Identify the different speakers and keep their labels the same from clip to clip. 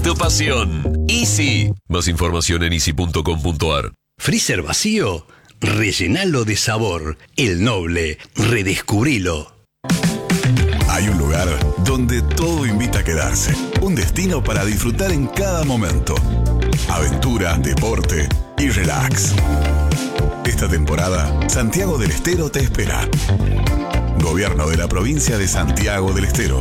Speaker 1: tu pasión. Easy. Más información en easy.com.ar.
Speaker 2: Freezer vacío, rellenalo de sabor. El Noble, redescubrilo.
Speaker 3: Hay un lugar donde todo invita a quedarse. Un destino para disfrutar en cada momento. Aventura, deporte y relax. Esta temporada, Santiago del Estero te espera. Gobierno de la provincia de Santiago del Estero.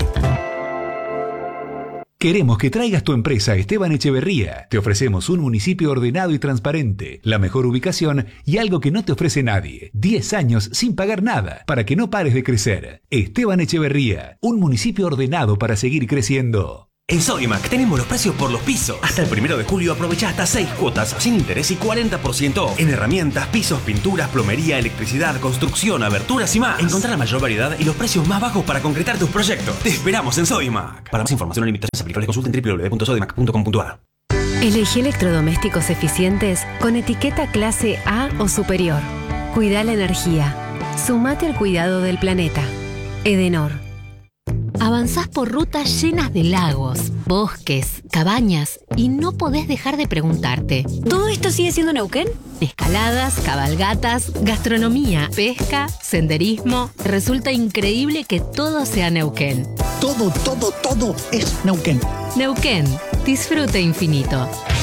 Speaker 4: Queremos que traigas tu empresa a Esteban Echeverría. Te ofrecemos un municipio ordenado y transparente, la mejor ubicación y algo que no te ofrece nadie. 10 años sin pagar nada, para que no pares de crecer. Esteban Echeverría, un municipio ordenado para seguir creciendo.
Speaker 5: En Sodimac tenemos los precios por los pisos. Hasta el 1 de julio aprovecha hasta 6 cuotas sin interés y 40% off. En herramientas, pisos, pinturas, plomería, electricidad, construcción, aberturas y más. Encontrá la mayor variedad y los precios más bajos para concretar tus proyectos. Te esperamos en Sodimac. Para más información o limitaciones aplicables consulta en www.sodimac.com.ar.
Speaker 6: Elegí electrodomésticos eficientes con etiqueta clase A o superior. Cuida la energía. Sumate al cuidado del planeta. Edenor. Avanzás por rutas llenas de lagos, bosques, cabañas y no podés dejar de preguntarte: ¿todo esto sigue siendo Neuquén? Escaladas, cabalgatas, gastronomía, pesca, senderismo. Resulta increíble que todo sea Neuquén.
Speaker 7: Todo es Neuquén.
Speaker 6: Neuquén, disfrute infinito.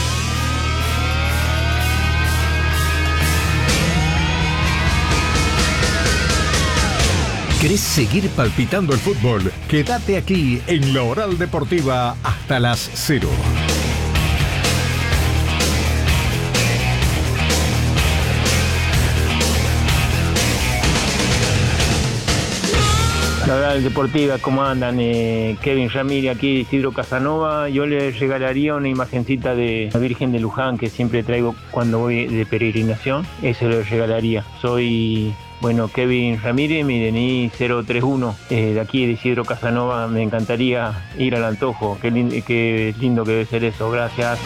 Speaker 8: ¿Querés seguir palpitando el fútbol? Quédate aquí en La Oral Deportiva hasta las 0.
Speaker 9: La Oral Deportiva, ¿cómo andan? Kevin Ramírez aquí de Isidro Casanova. Yo le regalaría una imagencita de la Virgen de Luján que siempre traigo cuando voy de peregrinación. Eso le regalaría. Soy... Kevin Ramírez, mi DNI 031, de aquí de Isidro Casanova. Me encantaría ir al antojo. Qué lindo que debe ser eso. Gracias.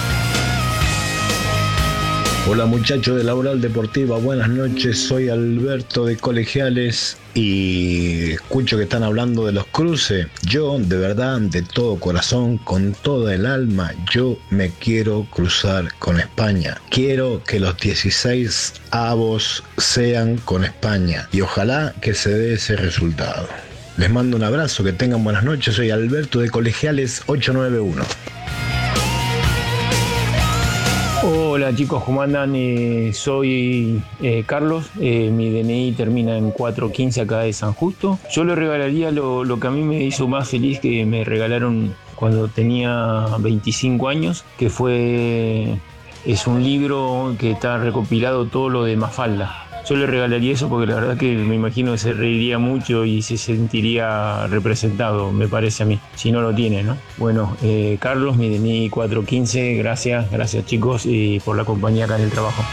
Speaker 10: Hola muchachos de la Oral Deportiva, buenas noches. Soy Alberto de Colegiales y escucho que están hablando de los cruces. Yo, de verdad, de todo corazón, con toda el alma, yo me quiero cruzar con España. Quiero que los 16 avos sean con España y ojalá que se dé ese resultado. Les mando un abrazo, que tengan buenas noches. Soy Alberto de Colegiales 891.
Speaker 9: Hola chicos, ¿cómo andan? Soy Carlos, mi DNI termina en 415 acá de San Justo. Yo le regalaría lo que a mí me hizo más feliz, que me regalaron cuando tenía 25 años, que es un libro que está recopilado todo lo de Mafalda. Yo le regalaría eso porque la verdad que me imagino que se reiría mucho y se sentiría representado, me parece a mí, si no lo tiene, ¿no? Bueno, Carlos, mi DNI 415, gracias chicos y por la compañía acá en el trabajo.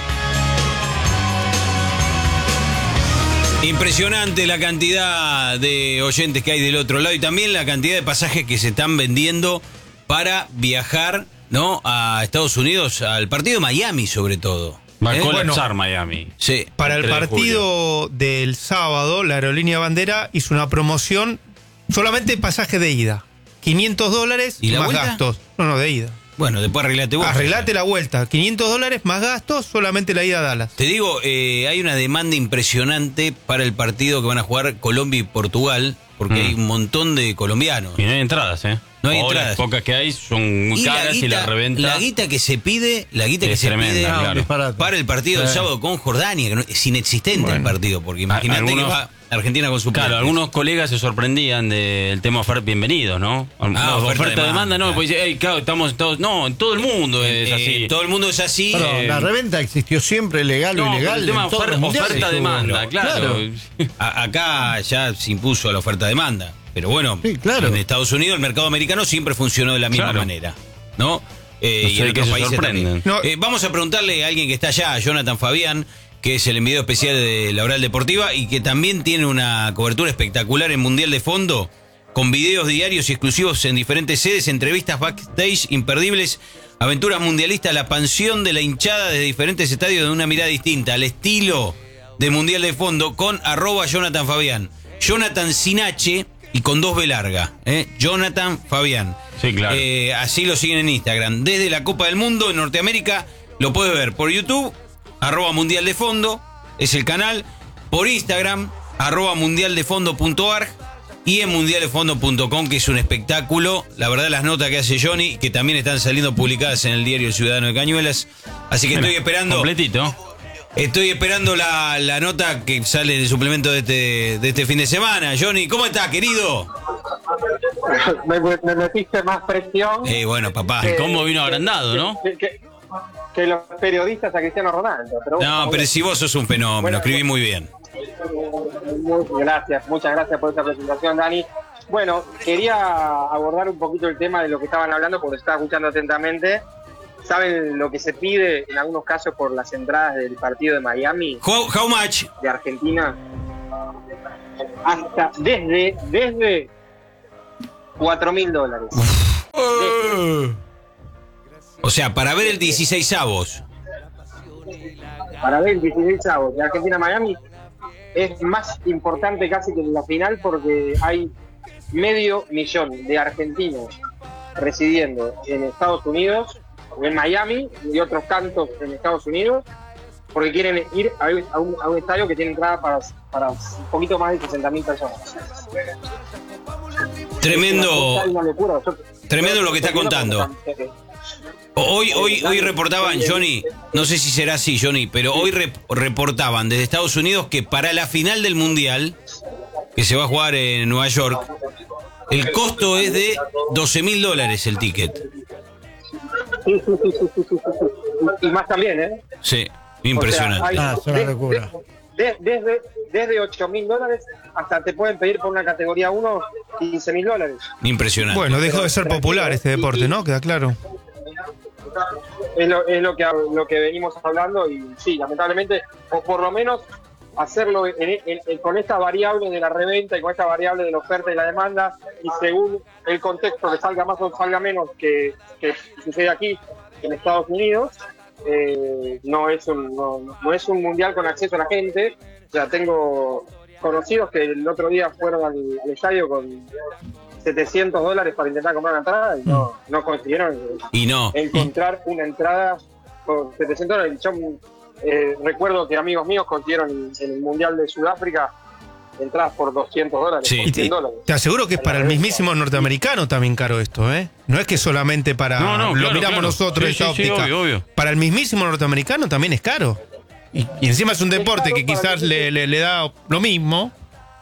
Speaker 11: Impresionante la cantidad de oyentes que hay del otro lado y también la cantidad de pasajes que se están vendiendo para viajar, ¿no?, a Estados Unidos, al partido de Miami sobre todo.
Speaker 12: Va a colapsar Miami.
Speaker 11: Sí.
Speaker 13: Para el partido del sábado, la aerolínea Bandera hizo una promoción solamente pasaje de ida. $500
Speaker 11: ¿Y la
Speaker 13: más
Speaker 11: vuelta?
Speaker 13: gastos. No, de ida.
Speaker 11: Bueno, después arreglate vos.
Speaker 13: Arreglate la vuelta. $500 más gastos, solamente la ida a Dallas.
Speaker 11: Te digo, hay una demanda impresionante para el partido que van a jugar Colombia y Portugal, porque hay un montón de colombianos.
Speaker 12: Y no hay entradas, ¿eh?
Speaker 11: No hay
Speaker 12: entradas.
Speaker 11: Las
Speaker 12: pocas que hay son muy caras y la reventa.
Speaker 11: La guita que se pide,
Speaker 12: tremenda, claro.
Speaker 11: Para el partido del sábado con Jordania, que no, es inexistente el partido, porque imagínate que va Argentina con su
Speaker 12: Claro, algunos colegas se sorprendían del tema bienvenidos, ¿no? Oferta demanda, no, pues claro, estamos todos, no, en todo el mundo es así.
Speaker 11: Todo el mundo es así.
Speaker 7: Pero la reventa existió siempre, legal o ilegal.
Speaker 12: El tema oferta-demanda, claro.
Speaker 11: Acá ya se impuso la oferta-demanda. Pero bueno,
Speaker 7: sí, claro,
Speaker 11: en Estados Unidos el mercado americano siempre funcionó de la misma manera, ¿no? Y en otros países también. Vamos a preguntarle a alguien que está allá, a Jonathan Fabián, que es el enviado especial de la Oral Deportiva y que también tiene una cobertura espectacular en Mundial de Fondo, con videos diarios y exclusivos en diferentes sedes, entrevistas backstage imperdibles, aventuras mundialistas, la pasión de la hinchada desde diferentes estadios de una mirada distinta, al estilo de Mundial de Fondo, con @Jonathan Fabián. Jonathan sin H, y con 2 B larga. Jonathan Fabián.
Speaker 12: Sí, claro.
Speaker 11: Así lo siguen en Instagram. Desde la Copa del Mundo en Norteamérica lo puedes ver por YouTube, @Mundial de Fondo, es el canal. Por Instagram, @mundialdefondo.org y en mundialdefondo.com, que es un espectáculo. La verdad, las notas que hace Johnny, que también están saliendo publicadas en el diario El Ciudadano de Cañuelas. Así que estoy esperando.
Speaker 12: Completito.
Speaker 11: Estoy esperando la nota que sale en el suplemento de este fin de semana. Johnny, ¿cómo estás, querido?
Speaker 14: Me metiste más presión.
Speaker 11: Bueno, papá.
Speaker 12: El combo vino agrandado, ¿no?
Speaker 14: Que los periodistas a Cristiano Ronaldo. Pero
Speaker 11: no, pero si vos sos un fenómeno, bueno, escribí muy bien.
Speaker 14: Muchas gracias por esta presentación, Dani. Bueno, quería abordar un poquito el tema de lo que estaban hablando, porque estaba escuchando atentamente. ¿Saben lo que se pide en algunos casos por las entradas del partido de Miami?
Speaker 11: How much?
Speaker 14: De Argentina. Hasta desde $4.000.
Speaker 11: O sea, para ver el 16avos.
Speaker 14: Para ver el 16avos de Argentina-Miami es más importante casi que la final, porque hay 500.000 de argentinos residiendo en Estados Unidos, en Miami y otros tantos en Estados Unidos, porque quieren ir a un estadio que tiene entrada para un poquito más de 60.000 personas.
Speaker 11: Tremendo lo que está contando. Hoy reportaban, Johnny, no sé si será así, Johnny, pero hoy reportaban desde Estados Unidos que para la final del Mundial, que se va a jugar en Nueva York, el costo es de $12.000 el ticket.
Speaker 14: Sí. Y más también, ¿eh?
Speaker 11: Sí, impresionante.
Speaker 7: Es una locura.
Speaker 14: Desde $8.000 hasta te pueden pedir por una categoría 1 $15.000.
Speaker 11: Impresionante.
Speaker 13: Bueno, dejó de ser popular este deporte, ¿no? Queda claro.
Speaker 14: Es lo que venimos hablando, y sí, lamentablemente, o por lo menos hacerlo con esta variable de la reventa y con esta variable de la oferta y la demanda, y según el contexto, que salga más o salga menos que sucede aquí en Estados Unidos. No es un mundial con acceso a la gente. O sea, tengo conocidos que el otro día fueron al estadio con $700 para intentar comprar una entrada y no consiguieron encontrar una entrada por $700. Yo recuerdo que amigos míos consiguieron en el Mundial de Sudáfrica entradas por $200.
Speaker 13: Sí. Te aseguro que es para el mismísimo norteamericano también caro esto, ¿eh? No es que solamente para lo miramos nosotros esta óptica.
Speaker 12: Obvio.
Speaker 13: Para el mismísimo norteamericano también es caro. Y encima es un deporte que quizás le da lo mismo.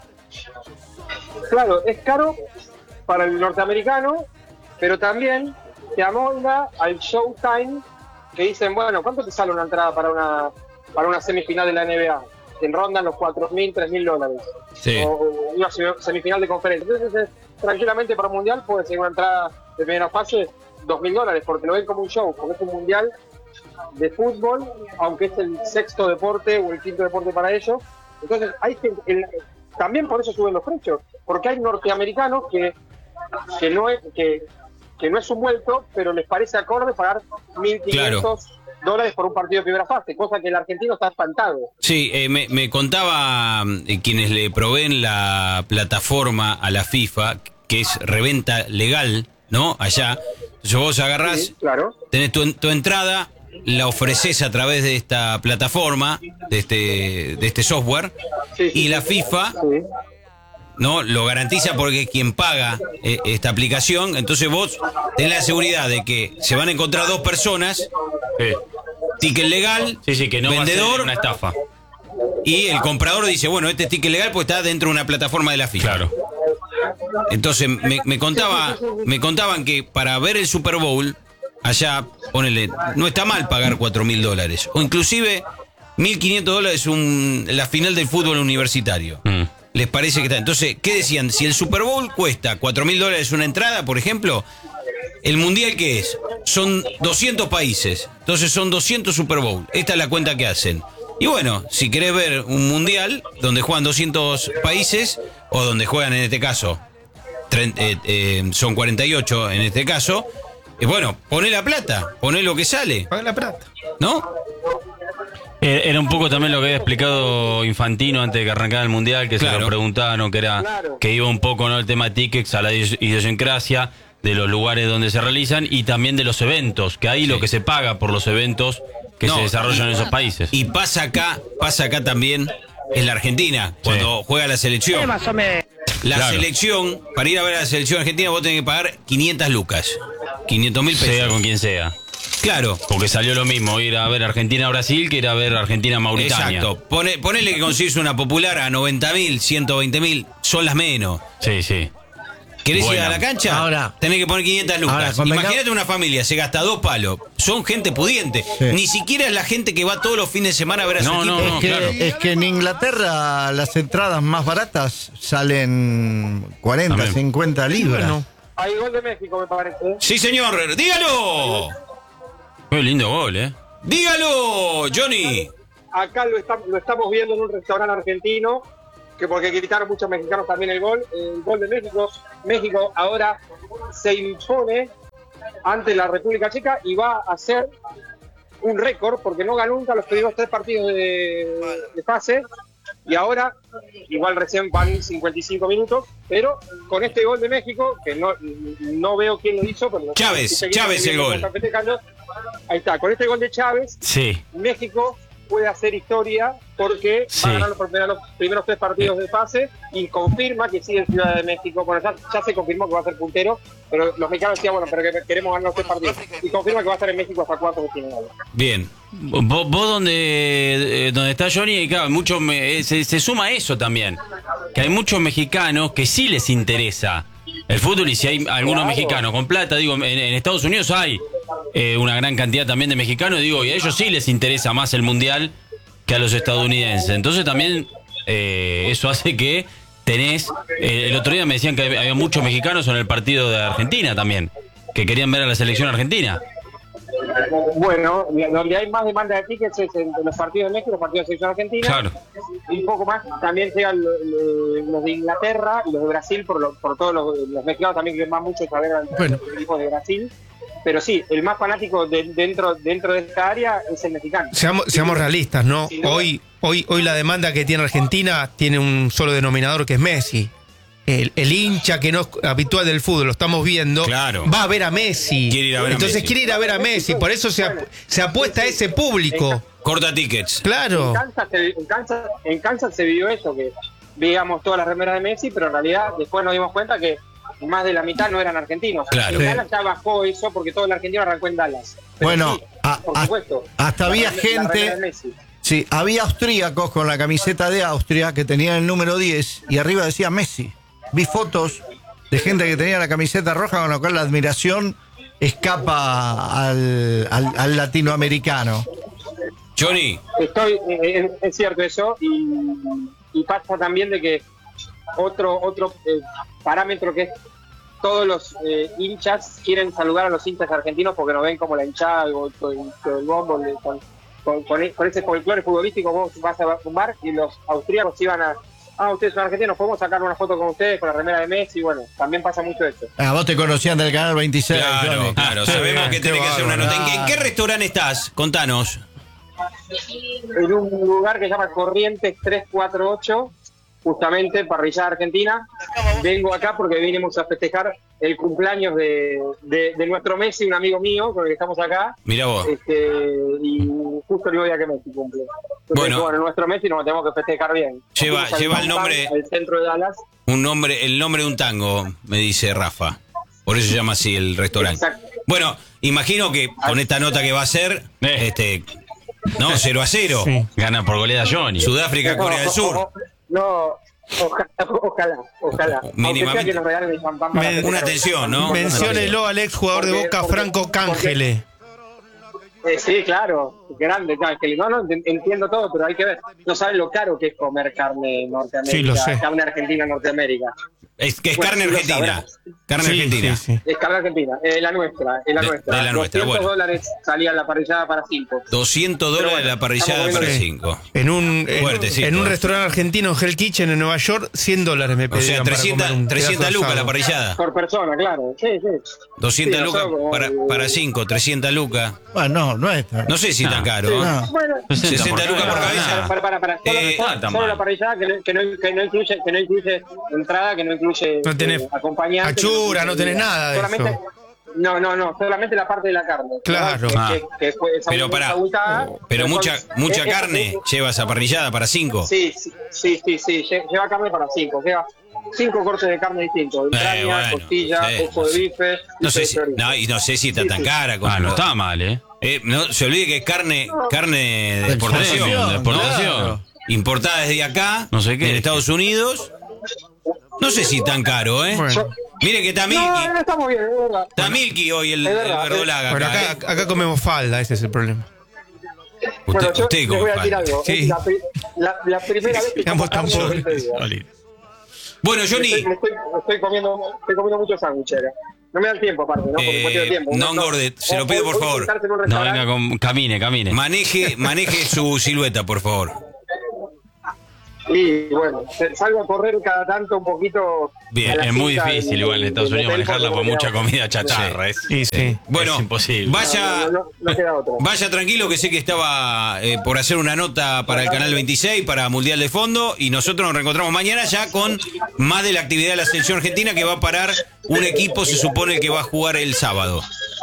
Speaker 14: Claro, es caro para el norteamericano, pero también te amolda al Showtime, que dicen, bueno, ¿cuánto te sale una entrada para una semifinal de la NBA? En rondan los $4.000, $3.000.
Speaker 11: Sí.
Speaker 14: O una semifinal de conferencia. Entonces, tranquilamente para un mundial puede ser una entrada de primera fase $2.000, porque lo ven como un show, porque es un mundial de fútbol, aunque es el sexto deporte o el quinto deporte para ellos. Entonces, también por eso suben los precios, porque hay norteamericanos que no es un vuelto, pero les parece acorde pagar $1.500 por un partido de primera fase, cosa que el argentino está espantado.
Speaker 11: Sí, me contaba quienes le proveen la plataforma a la FIFA, que es reventa legal, ¿no? Allá. Entonces vos agarrás,
Speaker 14: sí, claro,
Speaker 11: tenés tu entrada, la ofreces a través de esta plataforma, de este software, y la FIFA no lo garantiza, porque es quien paga esta aplicación. Entonces vos tenés la seguridad de que se van a encontrar dos personas, ticket legal,
Speaker 12: que no
Speaker 11: vendedor,
Speaker 12: va a ser una estafa,
Speaker 11: y el comprador dice, bueno, este ticket legal pues está dentro de una plataforma de la FIFA.
Speaker 12: Claro.
Speaker 11: Entonces me contaban que para ver el Super Bowl allá, ponele, no está mal pagar $4.000, o inclusive $1.500 la final del fútbol universitario. ¿Les parece que está? Entonces, ¿qué decían? Si el Super Bowl cuesta $4.000 una entrada, por ejemplo, ¿el mundial qué es? Son 200 países, entonces son 200 Super Bowl. Esta es la cuenta que hacen. Y bueno, si querés ver un mundial donde juegan 200 países, o donde juegan en este caso, son 48 en este caso, poné la plata, poné lo que sale.
Speaker 13: Paga la plata.
Speaker 11: ¿No?
Speaker 12: Era un poco también lo que había explicado Infantino antes de que arrancara el Mundial, que se lo preguntaban, que era que iba un poco, ¿no?, el tema tickets a la idiosincrasia de los lugares donde se realizan y también de los eventos, que ahí lo que se paga por los eventos que se desarrollan en esos países.
Speaker 11: Y pasa acá también en la Argentina, cuando juega la selección.
Speaker 15: Más o menos.
Speaker 11: La selección, para ir a ver a la selección argentina, vos tenés que pagar 500 lucas. 500.000 pesos.
Speaker 12: Sea con quien sea.
Speaker 11: Claro.
Speaker 12: Porque salió lo mismo ir a ver Argentina-Brasil que ir a ver Argentina-Mauritania.
Speaker 11: Exacto. Ponele que consigues una popular a 90.000, 120.000, son las menos.
Speaker 12: Sí.
Speaker 11: ¿Querés ir a la cancha?
Speaker 7: Ahora,
Speaker 11: tenés que poner 500 lucas. Imagínate una familia, se gasta 2 palos. Son gente pudiente.
Speaker 7: Sí.
Speaker 11: Ni siquiera es la gente que va todos los fines de semana a ver a su equipo.
Speaker 7: Es que en Inglaterra las entradas más baratas salen 40,
Speaker 12: También.
Speaker 7: 50 libras.
Speaker 13: Bueno.
Speaker 14: Hay gol de México, me parece.
Speaker 11: Sí, señor. ¡Dígalo!
Speaker 12: Qué lindo gol,
Speaker 11: ¡Dígalo, Johnny!
Speaker 14: Acá lo estamos viendo en un restaurante argentino, que porque gritaron muchos mexicanos también el gol de México. México ahora se impone ante la República Checa y va a hacer un récord, porque no ganó nunca los primeros 3 partidos de fase, y ahora, igual recién van 55 minutos, pero con este gol de México, que no veo quién lo hizo, pero
Speaker 11: Chávez el gol.
Speaker 14: Ahí está, con este gol de Chávez, México puede hacer historia porque va a ganar los primeros 3 partidos de fase y confirma que sigue en Ciudad de México. Bueno, ya se confirmó que va a ser puntero, pero los mexicanos decían, pero que queremos ganar los 3 partidos. Y confirma que va a estar en México hasta 4 que tiene.
Speaker 11: Bien.
Speaker 12: Vos donde está Johnny, claro, se suma eso también, que hay muchos mexicanos que sí les interesa el fútbol, y si hay algunos mexicanos con plata, digo, en Estados Unidos hay una gran cantidad también de mexicanos, digo, y a ellos sí les interesa más el Mundial que a los estadounidenses. Entonces también eso hace que tenés... el otro día me decían que había muchos mexicanos en el partido de Argentina también, que querían ver a la selección argentina.
Speaker 14: Bueno, donde hay más demanda de tickets es en los partidos de México, los partidos de selección argentina.
Speaker 12: Claro.
Speaker 14: Y un poco más, también llegan los de Inglaterra y los de Brasil, por todos los mexicanos también que más mucho saber al equipo de Brasil. Pero sí, el más fanático dentro de esta área es el mexicano.
Speaker 13: Seamos realistas, ¿no? Hoy la demanda que tiene Argentina tiene un solo denominador, que es Messi. El hincha que no es habitual del fútbol, lo estamos viendo, va a ver a Messi.
Speaker 11: Quiere
Speaker 13: ir a ver a Messi, por eso se apuesta a ese público.
Speaker 11: Corta tickets.
Speaker 13: Claro.
Speaker 14: En Kansas se vivió eso, que veíamos todas las remeras de Messi, pero en realidad después nos dimos cuenta que más de la mitad no eran argentinos.
Speaker 11: Claro.
Speaker 14: En Dallas ya bajó eso porque todo el argentino arrancó en Dallas. Pero
Speaker 7: bueno,
Speaker 14: sí, por supuesto,
Speaker 7: hasta había gente... Sí, había austríacos con la camiseta de Austria que tenían el número 10 y arriba decía Messi. Vi fotos de gente que tenía la camiseta roja, con lo cual la admiración escapa al latinoamericano.
Speaker 11: Johnny.
Speaker 14: Es cierto eso, y pasa también de que otro parámetro que es todos los hinchas quieren saludar a los hinchas argentinos porque nos ven como la hinchada, el bombo, con ese folclore futbolístico. Vos vas a fumar y los austríacos iban a... ustedes son argentinos, podemos sacar una foto con ustedes, con la remera de Messi. Bueno, también pasa mucho eso.
Speaker 7: Vos te conocían del canal 26.
Speaker 11: Claro, sabemos que tenés que hacer una nota. ¿En qué restaurante estás? Contanos.
Speaker 14: En un lugar que se llama Corrientes 348, justamente parrillada argentina. Vengo acá porque vinimos a festejar el cumpleaños de nuestro Messi, un amigo mío con el que estamos acá.
Speaker 11: Mirá vos.
Speaker 14: Y justo el día que Messi cumple. Entonces, bueno, nuestro Messi nos tenemos que festejar bien.
Speaker 11: Lleva el nombre...
Speaker 14: al centro de Dallas.
Speaker 11: El nombre de un tango, me dice Rafa. Por eso se llama así el restaurante. Exacto. Bueno, imagino que con esta nota que va a ser, 0-0.
Speaker 12: Sí. Gana por goleada Johnny.
Speaker 11: Sudáfrica, Corea del Sur.
Speaker 14: No, ojalá.
Speaker 11: Mínimamente.
Speaker 14: Que nos regalen el champán
Speaker 11: Una atención, ¿no?
Speaker 13: Menciónelo al ex jugador de Boca, Franco Cángele.
Speaker 14: Sí, claro, grande Cángele. No, entiendo todo, pero hay que ver. No saben lo caro que es comer carne Norteamérica.
Speaker 13: Sí, lo sé.
Speaker 14: Carne argentina Norteamérica.
Speaker 11: Es carne argentina. Carne argentina.
Speaker 14: Sí. Es carne argentina. La nuestra.
Speaker 11: De la nuestra.
Speaker 14: $200 salía la parrillada para 5.
Speaker 11: $200 la parrillada para 5.
Speaker 13: En un restaurante argentino, Hell Kitchen, en Nueva York, $100 me pedían.
Speaker 11: O sea, 300 lucas la parrillada.
Speaker 14: Por persona, claro. Sí.
Speaker 11: 200 lucas para 5, 300 lucas.
Speaker 7: Bueno, no es.
Speaker 11: No sé si tan caro.
Speaker 14: No. Bueno,
Speaker 11: 60 lucas por cabeza.
Speaker 14: Para. Solo la parrillada que no incluye entrada, que no incluye acompañante.
Speaker 13: Achura, no tenés nada de
Speaker 14: solamente,
Speaker 13: eso.
Speaker 14: No, solamente la parte de la carne.
Speaker 13: Claro.
Speaker 11: Pero mucha carne lleva esa parrillada para 5.
Speaker 14: Sí, lleva carne para 5. Lleva 5 cortes de carne distintos. Entraña, costilla, ojo de bife.
Speaker 11: No sé si está tan cara.
Speaker 12: No está mal,
Speaker 11: no se olvide que es carne de exportación.
Speaker 12: Claro.
Speaker 11: Importada desde acá,
Speaker 12: no sé qué.
Speaker 11: En Estados Unidos. No sé si tan caro,
Speaker 13: Bueno.
Speaker 11: Mire que está Milky.
Speaker 14: No estamos bien, es verdad.
Speaker 11: Está Milky hoy el verdolaga.
Speaker 13: Bueno, acá comemos falda, ese es el problema.
Speaker 11: Usted
Speaker 14: les voy a decir algo.
Speaker 13: Sí.
Speaker 14: La primera vez que
Speaker 13: estamos tan pobres.
Speaker 11: Bueno, Johnny.
Speaker 14: Estoy comiendo mucho sándwich. No me da el tiempo, aparte, ¿no? Porque cuestión de tiempo.
Speaker 11: No engorde, se lo pido por favor.
Speaker 12: No, venga, camine.
Speaker 11: Maneje su silueta, por favor.
Speaker 14: Y bueno, salgo a correr cada tanto un poquito.
Speaker 12: Bien, es muy difícil igual en Estados Unidos manejarla por mucha comida chatarra.
Speaker 11: Bueno,
Speaker 12: es imposible.
Speaker 11: Vaya tranquilo, que sé que estaba por hacer una nota para el Canal 26, para Mundial de Fondo, y nosotros nos reencontramos mañana ya con más de la actividad de la selección argentina, que va a parar un equipo, se supone que va a jugar el sábado.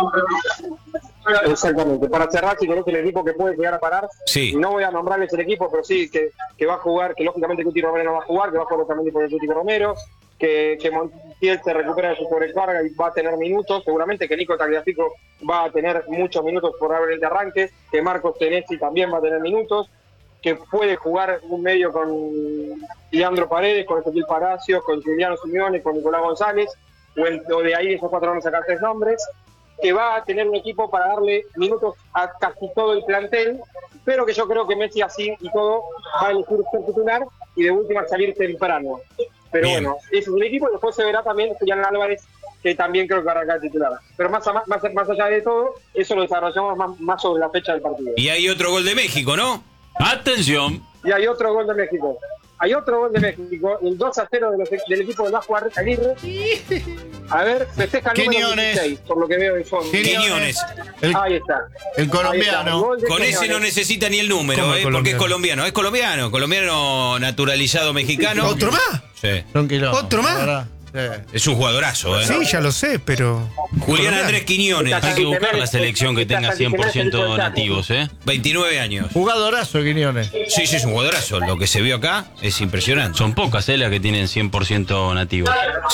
Speaker 14: Exactamente. Para cerrar, si conoce el equipo que puede llegar a parar, no voy a nombrarles el equipo, pero sí que va a jugar, que lógicamente Cuti Romero no va a jugar, que va a jugar también por el Cuti Romero, que Montiel se recupera de su sobrecarga y va a tener minutos, seguramente que Nico Tagliafico va a tener muchos minutos por haber de arranque, que Marcos Tenesi también va a tener minutos, que puede jugar un medio con Leandro Paredes, con Ezequiel Palacios, con Juliano Simeone, con Nicolás González, o de ahí esos 4 van a sacar 3 nombres, que va a tener un equipo para darle minutos a casi todo el plantel, pero que yo creo que Messi así y todo va a elegir ser titular y de última salir temprano. Pero bueno, ese es un equipo, y después se verá también Julián Álvarez, que también creo que va a arrancar titular. Pero más allá de todo, eso lo desarrollamos más sobre la fecha del partido.
Speaker 11: Y hay otro gol de México, ¿no?
Speaker 12: ¡Atención!
Speaker 14: Y hay otro gol de México. Hay otro gol de México, el 2-0 del equipo de Vasco Aguirre. A ver, festeja el número 16, por lo que veo de fondo.
Speaker 11: Quiñones.
Speaker 14: Ahí está.
Speaker 7: El colombiano.
Speaker 11: Con ese no necesita ni el número, porque es colombiano. Es colombiano naturalizado mexicano.
Speaker 13: ¿Otro más?
Speaker 11: Sí.
Speaker 13: ¿Otro más?
Speaker 11: Es un jugadorazo,
Speaker 13: Sí, ya lo sé, pero...
Speaker 11: Julián Andrés Quiñones.
Speaker 12: Hay que buscar la selección que tenga 100% nativos,
Speaker 11: 29 años.
Speaker 7: Jugadorazo, Quiñones.
Speaker 11: Sí, es un jugadorazo. Lo que se vio acá es impresionante.
Speaker 12: Son pocas, las que tienen 100% nativos.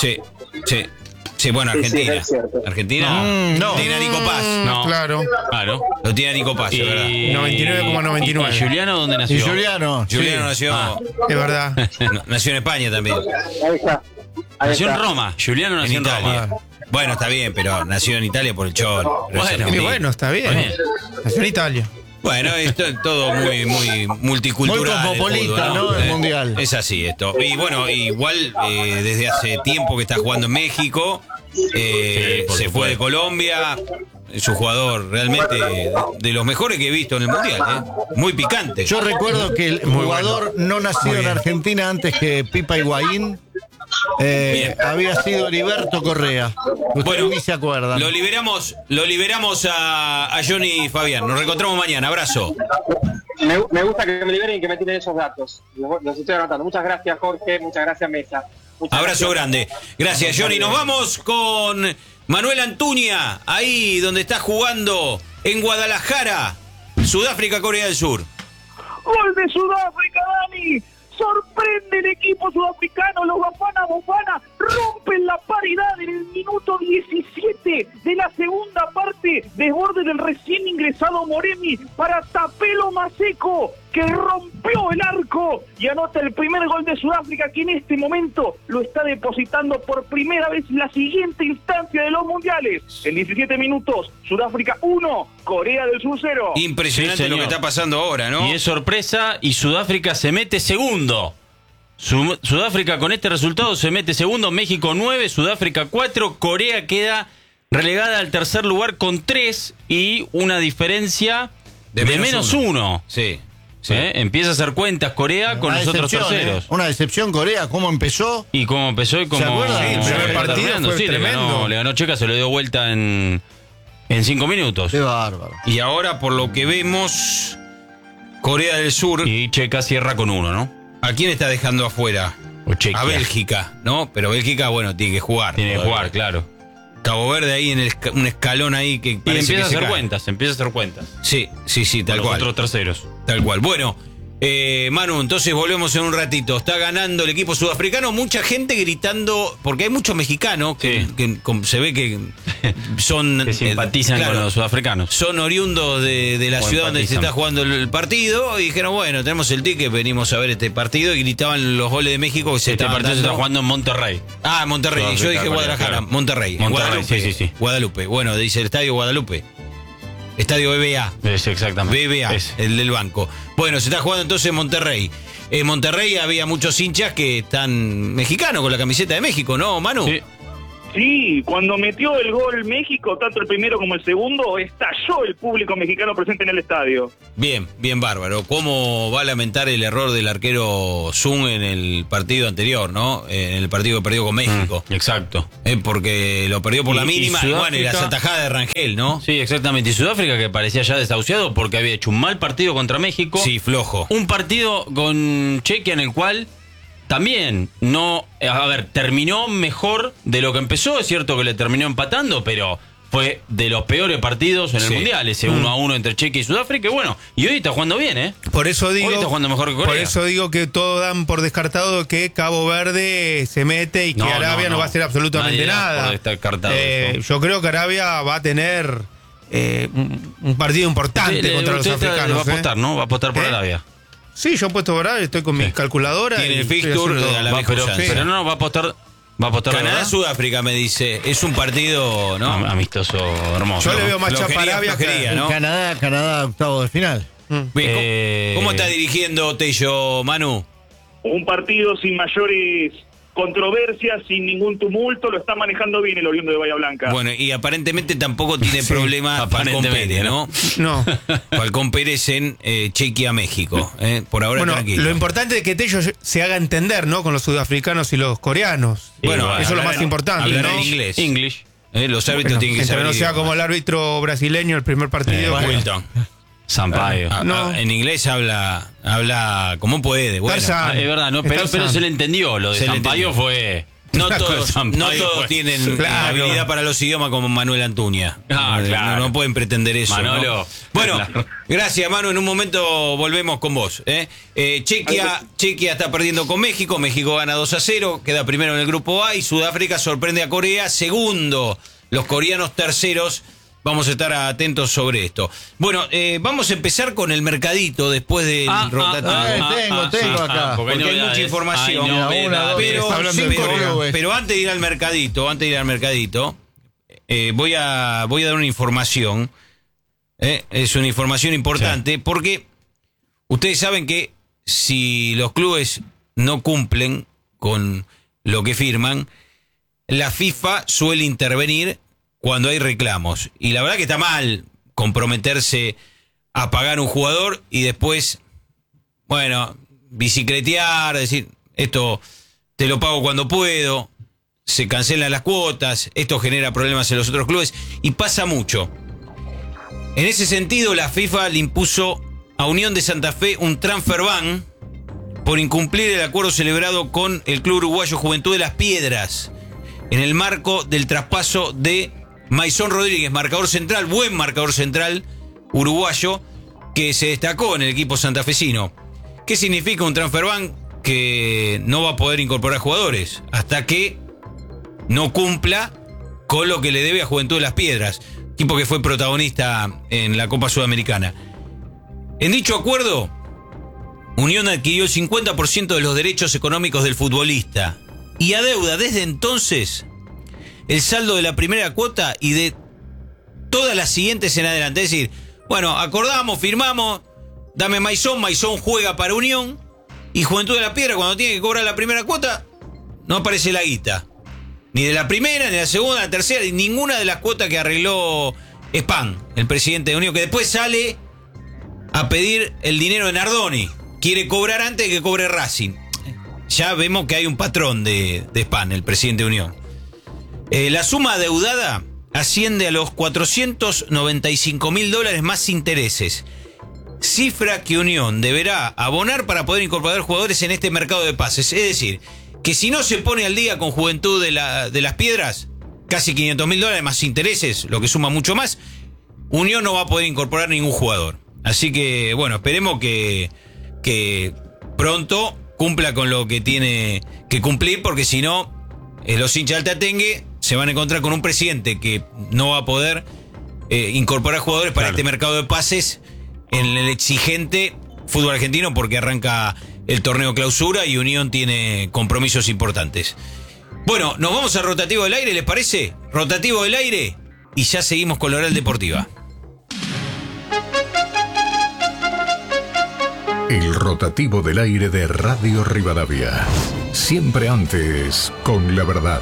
Speaker 11: Sí, bueno, Argentina. Argentina
Speaker 7: no
Speaker 11: tiene a Nico Paz.
Speaker 12: No,
Speaker 13: claro.
Speaker 11: Lo tiene a Nico Paz, es verdad.
Speaker 13: 99,99.
Speaker 12: ¿Y Juliano dónde nació?
Speaker 11: Juliano nació.
Speaker 13: Es verdad.
Speaker 11: Nació en España también.
Speaker 14: Ahí está.
Speaker 12: Nació en Roma. Juliano nació en
Speaker 11: Italia.
Speaker 12: Roma.
Speaker 11: Bueno, está bien, pero nació en Italia por el Cholo.
Speaker 13: Bueno, está bien. Nació en Italia.
Speaker 11: Bueno, esto es todo muy multicultural.
Speaker 7: Muy cosmopolita, ¿no? El mundial.
Speaker 11: Es así esto. Y bueno, igual desde hace tiempo que está jugando en México, se fue de Colombia. Es un jugador realmente de los mejores que he visto en el mundial, muy picante.
Speaker 7: Yo recuerdo que el jugador no nacido en Argentina antes que Pipa Higuaín había sido Heriberto Correa. Ustedes ni se acuerdan.
Speaker 11: Lo liberamos a Johnny Fabián. Nos reencontramos mañana. Abrazo.
Speaker 14: Me gusta que me liberen y que me tiren esos datos. Los estoy anotando. Muchas gracias, Jorge. Muchas gracias, Mesa.
Speaker 11: Abrazo grande. Gracias, Johnny. Nos vamos con Manuel Antuña, ahí donde está jugando en Guadalajara, Sudáfrica, Corea del Sur.
Speaker 15: Gol de Sudáfrica, Dani. Sorprende el equipo sudafricano, los Bafana rompen la paridad en el minuto 17 de la segunda parte, desborde del recién ingresado Moremi para Tapelo Maseco, que rompió el arco y anota el primer gol de Sudáfrica, que en este momento lo está depositando por primera vez en la siguiente instancia de los mundiales. En 17 minutos, Sudáfrica 1, Corea del Sur 0.
Speaker 11: Impresionante lo que está pasando ahora, ¿no?
Speaker 12: Y es sorpresa, y Sudáfrica se mete segundo. Sudáfrica con este resultado se mete segundo, México 9, Sudáfrica 4, Corea queda relegada al tercer lugar con 3 y una diferencia de menos 1.
Speaker 11: Sí.
Speaker 12: Empieza a hacer cuentas Corea con los otros terceros.
Speaker 7: Una decepción Corea, cómo empezó.
Speaker 12: Y cómo empezó y cómo...
Speaker 7: ¿Se acuerdan?
Speaker 13: El primer partido fue tremendo.
Speaker 12: Le ganó Checa, se lo dio vuelta en En 5 minutos.
Speaker 7: Qué bárbaro.
Speaker 11: Y ahora, por lo que vemos, Corea del Sur.
Speaker 12: Y Checa cierra con 1, ¿no?
Speaker 11: ¿A quién está dejando afuera? A Bélgica, ¿no? Pero Bélgica, bueno, tiene que jugar.
Speaker 12: Tiene que jugar, claro.
Speaker 11: Cabo Verde ahí en un escalón ahí que parece
Speaker 12: empieza
Speaker 11: que
Speaker 12: a hacer cuentas, empieza a hacer cuentas.
Speaker 11: Sí, tal cual.
Speaker 12: Los otros terceros.
Speaker 11: Tal cual. Bueno, Manu, entonces volvemos en un ratito. Está ganando el equipo sudafricano. Mucha gente gritando, porque hay muchos mexicanos que se ve que son...
Speaker 12: que simpatizan con los sudafricanos.
Speaker 11: Son oriundos de la ciudad donde se está jugando el partido. Y dijeron, bueno, tenemos el ticket, venimos a ver este partido. Y gritaban los goles de México que se
Speaker 12: Este partido
Speaker 11: dando.
Speaker 12: se está jugando en Monterrey.
Speaker 11: Ah, Monterrey. Yo dije Guadalajara.
Speaker 12: Claro.
Speaker 11: Monterrey.
Speaker 12: Monterrey, sí.
Speaker 11: Guadalupe. Bueno, dice el estadio Guadalupe. Estadio BBA.
Speaker 12: Es exactamente.
Speaker 11: BBA, el del banco. Bueno, se está jugando entonces en Monterrey. En Monterrey había muchos hinchas que están mexicanos con la camiseta de México, ¿no, Manu?
Speaker 15: Sí, cuando metió el gol México, tanto el primero como el segundo, estalló el público mexicano presente en el estadio.
Speaker 11: Bien, bárbaro. ¿Cómo va a lamentar el error del arquero Zung en el partido anterior, ¿no? En el partido que perdió con México.
Speaker 12: Exacto.
Speaker 11: Porque lo perdió por la mínima y bueno, y las atajadas de Rangel, ¿no?
Speaker 12: Sí, exactamente. Y Sudáfrica, que parecía ya desahuciado porque había hecho un mal partido contra México.
Speaker 11: Sí, flojo.
Speaker 12: Un partido con Chequia en el cual también no... A ver, terminó mejor de lo que empezó. Es cierto que le terminó empatando, pero fue de los peores partidos en el Mundial. Ese 1-1 entre Chequia y Sudáfrica. Y bueno, y hoy está jugando bien, ¿eh?
Speaker 13: Por eso digo...
Speaker 12: Hoy está jugando mejor que Corea.
Speaker 13: Por eso digo que todos dan por descartado que Cabo Verde se mete y que Arabia no va a hacer absolutamente nada. Yo creo que Arabia va a tener un partido importante contra los africanos.
Speaker 12: Va a apostar, ¿no? Va a apostar por Arabia.
Speaker 13: Sí, yo he puesto Arabia, estoy con mi calculadora.
Speaker 11: Tiene el fixture a la mejor chance.
Speaker 12: Pero no, va a apostar.
Speaker 11: Canadá-Sudáfrica, me dice. Es un partido, ¿no?
Speaker 12: Amistoso, hermoso.
Speaker 13: Yo le veo más chapa a Arabia
Speaker 7: que
Speaker 11: ¿no?
Speaker 7: Canadá, octavo de final.
Speaker 11: Bien, ¿cómo está dirigiendo Tello, Manu?
Speaker 15: Un partido sin mayores controversias, sin ningún tumulto, lo está manejando bien el oriundo de Bahía Blanca.
Speaker 11: Bueno, y aparentemente tampoco tiene problema Falcón Pérez, ¿no?
Speaker 13: No.
Speaker 11: Falcón Pérez en Chequia, México. Por ahora tranquilo.
Speaker 13: Lo importante es que Tello se haga entender, ¿no? Con los sudafricanos y los coreanos.
Speaker 11: Bueno,
Speaker 13: eso es lo más importante,
Speaker 11: hablar
Speaker 13: ¿no?
Speaker 11: en inglés. Los árbitros tienen que saber.
Speaker 13: No sea como el árbitro brasileño el primer partido.
Speaker 11: Wilton.
Speaker 12: Sampaio.
Speaker 11: En inglés habla como puede. Bueno.
Speaker 12: Es verdad, no, pero se le entendió. Lo de Sampaio fue...
Speaker 11: No todos tienen habilidad para los idiomas como Manuel Antuña.
Speaker 12: Claro.
Speaker 11: No pueden pretender eso.
Speaker 12: Manolo.
Speaker 11: ¿no? Bueno, gracias, Manu. En un momento volvemos con vos. Chequia está perdiendo con México. México gana 2-0. Queda primero en el grupo A. Y Sudáfrica sorprende a Corea. Segundo. Los coreanos terceros. Vamos a estar atentos sobre esto. Bueno, vamos a empezar con el mercadito después del rotativo.
Speaker 7: Tengo acá.
Speaker 11: Porque hay mucha información. Pero antes de ir al mercadito, voy a dar una información. Es una información importante porque ustedes saben que si los clubes no cumplen con lo que firman, la FIFA suele intervenir cuando hay reclamos. Y la verdad que está mal comprometerse a pagar un jugador y después, bueno, bicicletear, decir, esto te lo pago cuando puedo, se cancelan las cuotas, esto genera problemas en los otros clubes y pasa mucho. En ese sentido, la FIFA le impuso a Unión de Santa Fe un transfer ban por incumplir el acuerdo celebrado con el Club Uruguayo Juventud de Las Piedras en el marco del traspaso de Maisón Rodríguez, marcador central, buen marcador central uruguayo, que se destacó en el equipo santafesino. ¿Qué significa un transfer ban? Que no va a poder incorporar jugadores hasta que no cumpla con lo que le debe a Juventud de Las Piedras, equipo que fue protagonista en la Copa Sudamericana. En dicho acuerdo, Unión adquirió el 50% de los derechos económicos del futbolista y adeuda desde entonces el saldo de la primera cuota y de todas las siguientes en adelante. Es decir, bueno, acordamos, firmamos, dame Maisón juega para Unión y Juventud de la Piedra cuando tiene que cobrar la primera cuota no aparece la guita. Ni de la primera, ni de la segunda, ni de la tercera, ni ninguna de las cuotas que arregló Spam, el presidente de Unión, que después sale a pedir el dinero de Nardoni. Quiere cobrar antes de que cobre Racing. Ya vemos que hay un patrón de Spam, el presidente de Unión. La suma adeudada asciende a los $495.000 más intereses. Cifra que Unión deberá abonar para poder incorporar jugadores en este mercado de pases. Es decir, que si no se pone al día con Juventud de las Piedras, casi $500.000 más intereses, lo que suma mucho más, Unión no va a poder incorporar ningún jugador. Así que, bueno, esperemos que pronto cumpla con lo que tiene que cumplir, porque si no, los hinchas de Altatengue se van a encontrar con un presidente que no va a poder incorporar jugadores para este mercado de pases en el exigente fútbol argentino, porque arranca el torneo clausura y Unión tiene compromisos importantes. Bueno, nos vamos al rotativo del aire, ¿les parece? Rotativo del aire y ya seguimos con la Oral Deportiva.
Speaker 8: El rotativo del aire de Radio Rivadavia. Siempre antes con la verdad.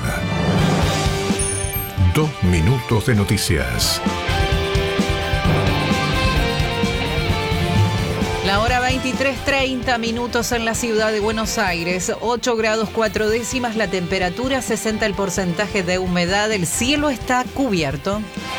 Speaker 8: 2 minutos de noticias.
Speaker 16: La hora 23:30 minutos en la ciudad de Buenos Aires, 8 grados 4 décimas la temperatura, 60 el porcentaje de humedad, el cielo está cubierto.